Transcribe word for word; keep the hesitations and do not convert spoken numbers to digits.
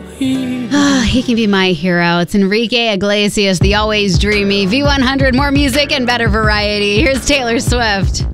Ah, he can be my hero. It's Enrique Iglesias, the always dreamy V one hundred. More music and better variety. Here's Taylor Swift.